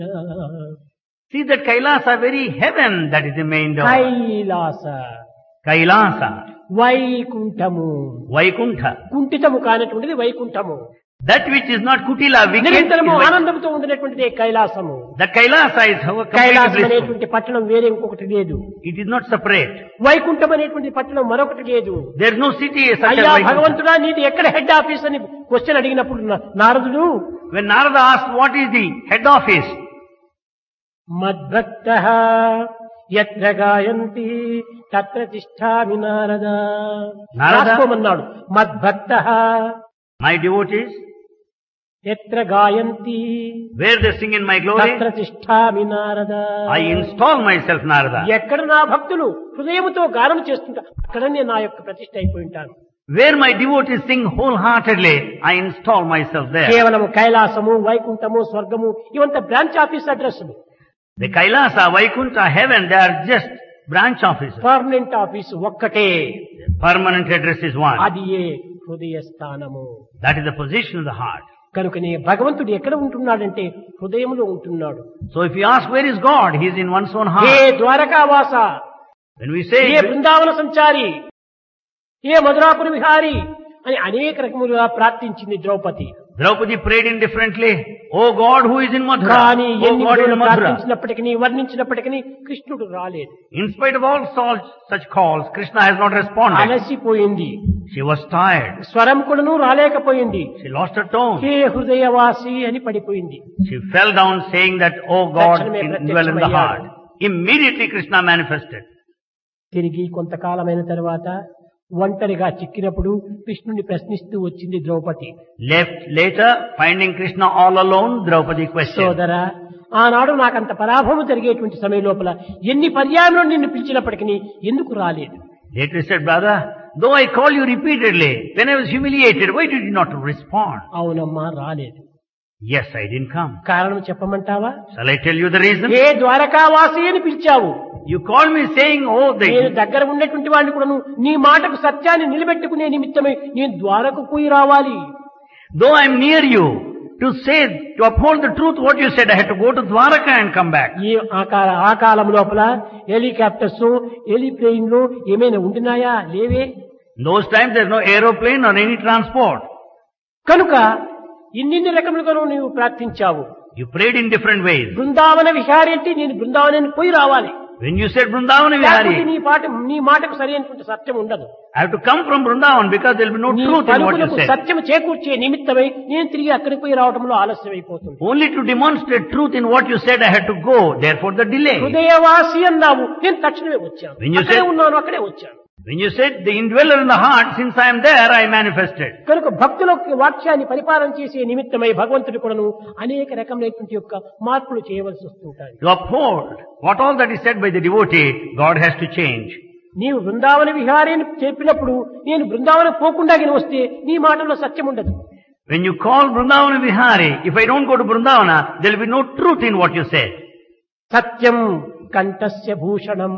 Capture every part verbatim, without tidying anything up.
See that Kailasa, very heaven, that is the main door. Kailasa Kailasa, Vaikuntham Vaikuntha. కుంఠితము కానటువంటిది Vaikuntham. That which is not Kutila, wicked, is నిరంతరము Vaikuntha. ఆనందంతో ఉండినటువంటిది కైలాసము. The Kailasa is how completely Kailasam blissful. అనేటువంటి పట్టణం వేరే ఇంకొకటి లేదు. It is not separate. Vaikuntham అనేటువంటి పట్టణం మరొకటి లేదు. There is no city such as అయ్యా Vaikuntha. భగవంతుడా నీది ఎక్కడ హెడ్ ఆఫీస్ అని క్వశ్చన్ అడిగినప్పుడు నా- నారదుడు When Narada asked what is the head office, మద్భక్తః యత్ర గాయంతి తత్ర తిష్ఠామి Narada Narada? రాసుకోమన్నాడు. మద్భక్తః my devotees, యత్ర గాయంతి where they sing in my glory, తత్ర తిష్ఠామి Narada. I install myself, Narada. ఎక్కడ నా భక్తులు హృదయముతో గానం చేస్తుంటా అక్కడనే నా యొక్క ప్రతిష్ఠ అయిపోయి ఉంటాను. Where my devotees sing wholeheartedly, I install myself there. కేవలం కైలాసము వైకుంఠము స్వర్గము ఇవంతా బ్రాంచ్ ఆఫీస్ అడ్రస్లు. The Kailasa, Vaikuntha, heaven, they are just branch offices. Permanent office ఒక్కటే, Permanent address is one. అది ఏ హృదయ స్థానము. That is the position of the heart. కనుకనే భగవంతుడు ఎక్కడ ఉంటున్నాడంటే హృదయంలో ఉంటున్నాడు. So if you ask where is God, he is in one's own A heart. ద్వారకావాస, When we say, ఏ బృందావన సంచారి, ఏ మధురాపుర విహారి అని అనేక రకములుగా ప్రార్థించింది Draupadi. Draupadi prayed indifferently, Oh God who is in Mathura, కానీ Oh ఎన్ని God in విధులు Mathura. ప్రార్థించినప్పటికీ వర్ణించినప్పటికీ కృష్ణుడు రాలేదు. In spite of all such, such calls, Krishna has not responded. అలసిపోయింది. She was tired. స్వరం కూడాను రాలేకపోయింది. She lost her tone. హే హృదయవాసి అని పడిపోయింది. She fell down saying that, Oh God, తక్షణమే in, dwell in the heart. Immediately Krishna manifested. తిరిగి కొంతకాలమైన తర్వాత ఒంటరిగా చిక్కినప్పుడు కృష్ణుని ప్రశ్నిస్తూ వచ్చింది Draupadi. Left later, finding Krishna all alone, Draupadi questioned. సోదర, ఆనాడు నాకంత పరాభవం జరిగేటువంటి సమయం లోపల ఎన్ని పర్యాయంలో నిన్ను పిలిచినప్పటికీ ఎందుకు రాలేదు? Later he said, Brother, though I call you repeatedly, when I was humiliated, why did you not respond? అవునమ్మా రాలేదు. Yes, I didn't come. కారణం చెప్పమంటావా? Shall I tell you the reason? ఏ ద్వారకావాసి అని పిలిచావు. You called me saying, oh, నేను the, దగ్గర ఉండేటువంటి వాడిని కూడా నీ మాటకు సత్యాన్ని నిలబెట్టుకునే నిమిత్తమై నేను ద్వారకు పోయి రావాలి. though I am near you, to say, to uphold the truth what you said, I had to go to Dwaraka and come back. ఈ ఆకాల ఆ కాలం లోపల హెలికాప్టర్స్ హెలిప్లేన్లు ఏమైనా ఉంటున్నాయా? లేవే. In those times there is no aeroplane or any transport. కనుక ఇన్నిన్ని రకములుగాను నీవు ప్రార్థించావు. You prayed in different ways. Brindavana Vihari అంటే నేను బృందావనానికి పోయి రావాలి. When you said Vrindavana లేకపోతే Vihari, నీ పాట నీ మాటకు సరైనటువంటి సత్యం ఉండదు. I have to come from Vrindavan because there will be no నీ truth in what you పలుకులకు said. సత్యం చేకూర్చే నిమిత్తమై నేను తిరిగి అక్కడికి పోయి రావడంలో ఆలస్యం అయిపోతుంది. Only to demonstrate truth in what you said, I had to go. Therefore the delay. హృదయవాసి అన్నావు, నేను తక్షణమే వచ్చాను. When you అక్కడే said- ఉన్నాను, అక్కడే వచ్చాను. When you said the indweller in the heart, since I am there, I manifested. కనుక భక్తులకు వాక్యాన్ని పరిపాలన చేసే నిమిత్తమై భగవంతుడు కూడాను అనేక రకమైనటువంటి యొక్క మార్పులు చేయవలసి వస్తుంటాయి. To uphold what all that is said by the devotee, God has to change. నీవు బృందావన విహారి అని చెప్పినప్పుడు నేను బృందావనం పోకుండా గిని వస్తే నీ మాటలో సత్యం ఉండదు. When you call Vrindavana Vihari, if I don't go to Vrindavana, there will be no truth in what you said. Satyam కంఠస్య Bhushanam.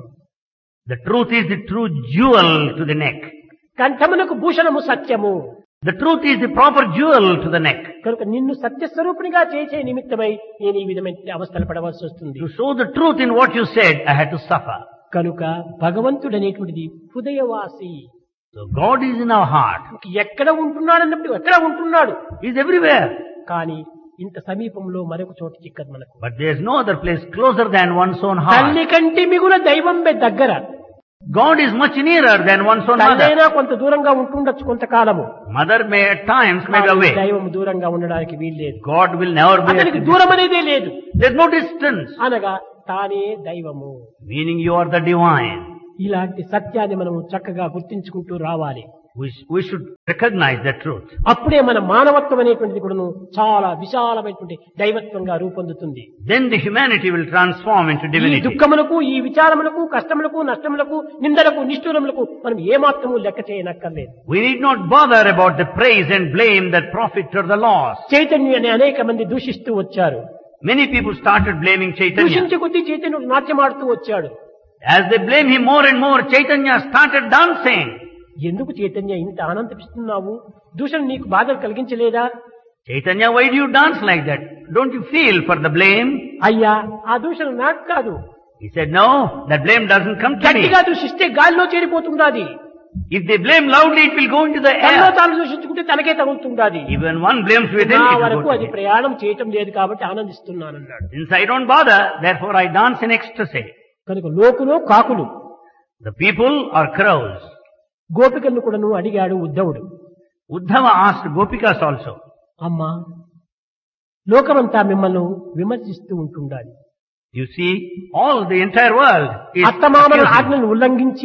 The truth is the true jewel to the neck. కంఠమునకు భూషణము సత్యము. The truth is the proper jewel to the neck. కనుక నిన్ను సత్యస్వరూపునిగా చేసే నిమిత్తమై నేను ఈ విధమైన అవస్థలు పడవలసి వస్తుంది. To show the truth in what you said, I had to suffer. కనుక భగవంతుడు అనేటువంటిది హృదయవాసి. So God is in our heart. ఎక్కడ ఉంటున్నాడు అన్నప్పుడు ఎక్కడ ఉంటున్నాడు, He is everywhere. కానీ ఇంత సమీపంలో మరొక చోట చిక్కదు మనకు. But there is no other place closer than one's own heart. తల్లి కంటి మిగుల దైవం దగ్గర. God is much nearer than one's own mother. తల్లైనా కొంత దూరంగా ఉంటుండొచ్చు కొంతకాలము. Mother may at times may be కానీ away. దైవం దూరంగా ఉండడానికి వీల్లేదు. God will never be అతనికి at దూరం అనేదే లేదు. There is no distance. అనగా తానే దైవము. Meaning you are the divine. ఇలాంటి సత్యాన్ని మనం చక్కగా గుర్తించుకుంటూ రావాలి. We, we should recognize that truth. అప్పుడే మన మానవత్వం అనేటువంటిది కూడాను చాలా విశాలమైనటువంటి దైవత్వంగా రూపొందుతుంది. Then the humanity will transform into ఈ divinity. దుఃఖములకు, ఈ విచారములకు, కష్టములకు, నష్టములకు, నిందలకు, నిష్ఠూరములకు మనం ఏమాత్రము లెక్క చేయనక్కర్లేదు. We need not bother about the praise and blame, that profit or the loss. చైతన్యాన్ని అనేక మంది దూషిస్తూ వచ్చారు. Many people started blaming Chaitanya. దూషించే కొద్దీ చైతన్యుడు నాట్యమాడుతూ వచ్చాడు. As they blame him more and more, Chaitanya started dancing. ఎందుకు చైతన్య ఇంత ఆనందిస్తున్నావు? దూషణ నీకు బాధలు కలిగించలేదా? Chaitanya, why do you dance like that? Don't you feel for the blame? అయ్యా ఆ దూషణ నాకు కాదు. He said, no, that blame doesn't come to me. గట్టిగా దూషిస్తే గాలిలో చేరిపోతుండాది. If they blame loudly, it will go into the తనలో air. తాను దూషించుకుంటే తనకే తగులుతుండాది. Even one blames within, నా it will వరకు go అది to me. ప్రయాణం చేయటం లేదు కాబట్టి ఆనందిస్తున్నానన్నాడు. Since I don't bother, therefore I dance in ecstasy. కనుక లోకులో కాకులు The people are crows. గోపికలను కూడాను అడిగాడు ఉద్ధవుడు. Uddhava asked Gopikas also. అమ్మా లోకమంతా మిమ్మల్ని విమర్శిస్తూ ఉంటుండాలి. You see, all the entire world is అత్తమామల accusing. ఆజ్ఞను ఉల్లంఘించి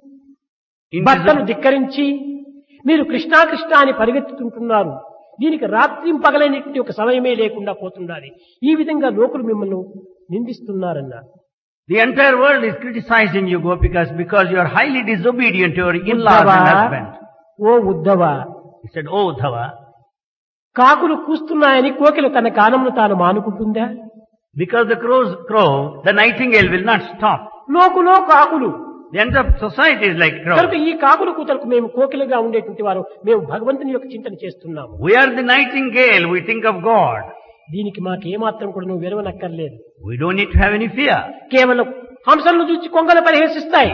In భర్తను this- ధిక్కరించి మీరు కృష్ణా కృష్ణ అని పరిగెత్తుతుంటున్నారు. దీనికి రాత్రి పగలైనటువంటి ఒక సమయమే లేకుండా పోతుండాలి. ఈ విధంగా లోకులు మిమ్మల్ని నిందిస్తున్నారన్నారు. The entire world is criticizing you, Gopikas, because you are highly disobedient to your in-laws Uddhava, and husband. Oh Uddhava, He said, oh Uddhava, కాకులు కూస్తున్నాయని కోకిల తన కానమును తాను మానుకుంటుందా? because the crows crow, the nightingale will not stop. లోకులో కాకులు The entire society is like కనుక crows. ఈ కాకుల కూతలకు మేము కోకిలగా ఉండేటువంటి వారు మేము భగవంతుని యొక్క చింతన చేస్తున్నాము. We are the nightingale, we think of God. దీనికి మాకు ఏమాత్రం కూడా నువ్వు విరవనక్కర్లేదు. We don't need to have any fear. కేవలం హంసలను చూసి కొంగలు పరిహసిస్తాయి.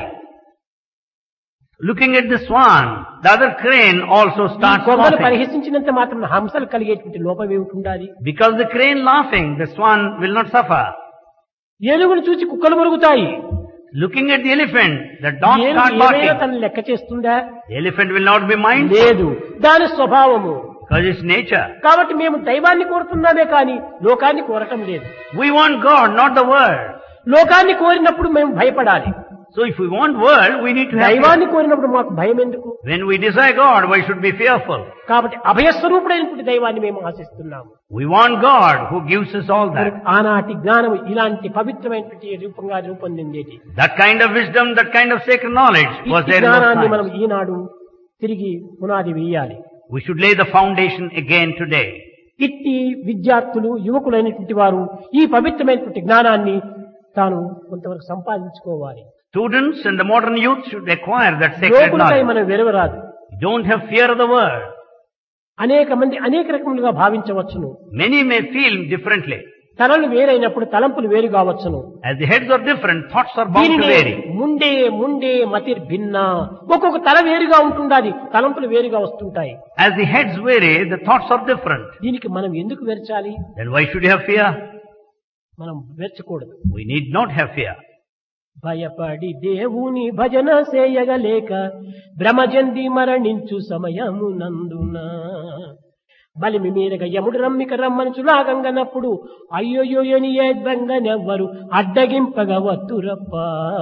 Looking at the swan, the other crane also ఈ starts కొంగలు laughing. పరిహసించినంత మాత్రం హంసలు కలిగేటువంటి లోపం ఏమిటి ఉండాలి? Because the crane laughing, the swan will not suffer. ఏనుగును చూసి కుక్కలు మురుగుతాయి. Looking at the elephant, the dog ఏనుగు start ఏమైనా barking. తను లెక్క చేస్తుందా? The elephant will not be mindful లేదు, దాని స్వభావము. because it's nature. కాబట్టి మేము దైవాన్ని కోరుతున్నామే కానీ లోకాన్ని కోరటం లేదు. We want God, not the world. లోకాన్ని కోరినప్పుడు మేము భయపడాలి. So if we want world, we need to have fear. దైవాన్ని కోరినప్పుడు మాకు భయం ఎందుకు? When we desire God, why should we be fearful? కాబట్టి అభయస్వరూపుడైనటువంటి దైవాన్ని మేము ఆశిస్తున్నాము. We want God who gives us all that. ఆనాటి జ్ఞానం ఇలాంటి పవిత్రమైనటువంటి రూపంగా రూపొందిందేటి. That kind of wisdom, that kind of sacred knowledge was ఈ there in those జ్ఞానాన్ని మనం times. ఈనాడు తిరిగి పునాది వేయాలి. We should lay the foundation again today. ఇట్టి విద్యార్థులు యువకులైనటువంటి వారు ఈ పవిత్రమైనటువంటి జ్ఞానాన్ని తాను కొంతవరకు సంపాదించుకోవాలి. Students and the modern youth should acquire that sacred లోకులపై knowledge. మనం వెరవరాదు. Don't have fear of the world. అనేక మంది అనేక రకములుగా భావించవచ్చును. Many may feel differently. తలలు వేరైనప్పుడు తలంపులు వేరు కావచ్చును. As the heads are different, thoughts are bound to దీనినే vary. ముండే ముండే మతిర్ భిన్న. ఒక్కొక్క తల వేరుగా ఉంటుండాలి, తలంపులు వేరుగా వస్తుంటాయి. As the heads vary, the thoughts are different. దీనికి మనం ఎందుకు వెరచాలి? Then why should you have fear? మనం వెరచకూడదు. We need not have fear. భయపడి దేవుని భజన చేయగలేక భ్రమజంది మరణించు సమయము నందున బలిమి మీరగ యముడు రమ్మిక రమ్మనుచులాగంగనప్పుడు అయ్యోయోని ఏద్వంగనెవ్వరు అడ్డగింపగ వత్తురప్ప.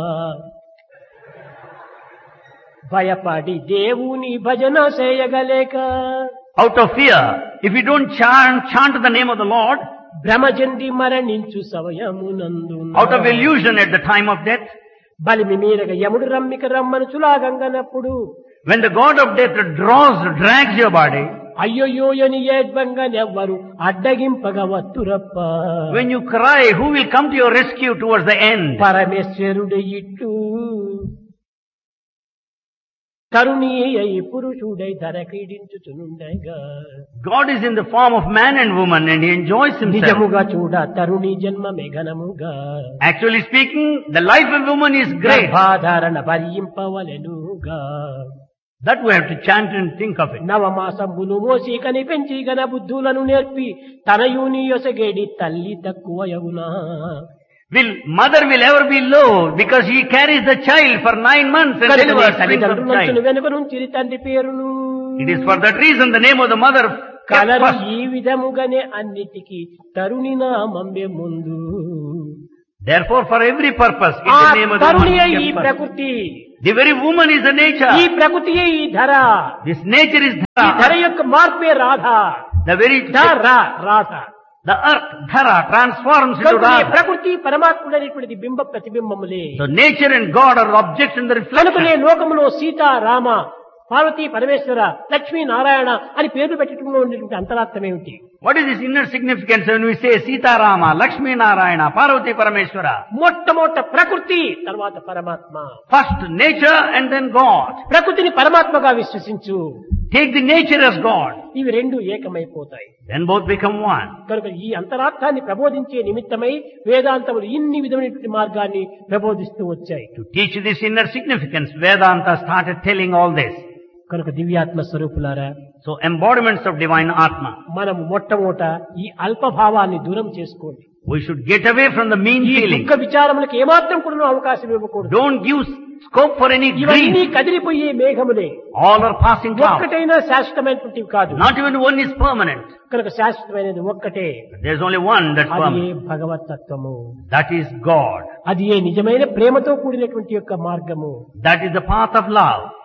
భయపడి దేవుని భజన చేయగలేక Out of fear, if you don't chant, chant the name of the Lord, భ్రమజంది మరణించు సమయము నందున out of illusion at the time of death, బలిమి మీరగ యముడు రమ్మిక రమ్మనుచులాగంగనప్పుడు when the god of death draws, drags your body, అయ్యోయోని ఏద్వంగనెవ్వరు అడ్డగింపగ వత్తురప్ప. when you cry, who will come to your rescue towards the end? పరమేశ్వరుడు ఇట్టు తరుణీ అయి పురుషుడై ధర క్రీడించుచునుండగా God is in the form of man and woman and he enjoys himself. నిజముగా చూడ తరుణి జన్మ మెఘనముగా Actually speaking, the life of woman is great. గర్భాధారణ భరింపవలెనుగా That we have to chant and think of it. నవమాసంబులు మోసి కని పెంచి గన బుద్ధులను నేర్పి తనయుని యొసగేడి తల్లి తక్కువయవునా. Will mother will ever be low because he carries the child for nine months and delivers brings up the తల్లిదండ్రులను child. వెనుక నుంచి తండ్రి పేరును It is for that reason the name of the mother kept colour first. ఈ విధముగానే అన్నిటికీ తరుణి నామంబే ముందు. Therefore for every purpose it ఆ is the name of the woman తరుణియే ఈ kept first. ప్రకృతి, The very woman is the ఈ nature. ప్రకృతియే ఈ ధర, This nature is ఈ ధర Dhara. యొక్క మార్పే రాధ. The very ధర Radha the earth Dhara transforms into కనుక ఈ Radha. ప్రకృతి పరమాత్ముడైనటువంటిది బింబ ప్రతిబింబములే. So nature and God are objects in the కనుకనే reflection. లోకములో సీత రామ పార్వతీ పరమేశ్వర లక్ష్మీ నారాయణ అని పేర్లు పెట్టడంలో ఉండేటువంటి అంతరార్థం ఏమిటి? What is this inner significance when we say Sita Rama, Lakshmi Narayana, Parvati Parameshwara? మొట్టమొదట ప్రకృతి, తర్వాత పరమాత్మ. First nature and then God. ప్రకృతిని పరమాత్మగా విశ్వసించు. Take the nature as God. ఇవి రెండు ఏకమైపోతాయి. Then both become one. కనుక ఈ అంతరార్థాన్ని ప్రబోధించే నిమిత్తమై వేదాంతములు ఇన్ని విధమైనటువంటి మార్గాన్ని ప్రబోధిస్తూ వచ్చాయి. To teach this inner significance, Vedanta started telling all this. కనుక దివ్యాత్మ స్వరూపులారా, So embodiments of divine Atma. మనం మొట్టమొదట ఈ అల్పభావాన్ని దూరం చేసుకోండి. We should get away from the mean ఈ feeling. దుఃఖ విచారములకు ఏమాత్రం కూడా అవకాశం ఇవ్వకూడదు. Don't give scope for any ఇవన్నీ grief. కదిలిపోయే మేఘములే, All are passing clouds. ఒక్కటైనా శాశ్వతమైనటువంటివి కాదు. Not even one is permanent. కనుక శాశ్వతమైనది ఒక్కటే, There's only one that's అది ఏ permanent. భగవత్ తత్వము, That is God. అది ఏ నిజమైన ప్రేమతో కూడినటువంటి యొక్క మార్గము. That is the path of love.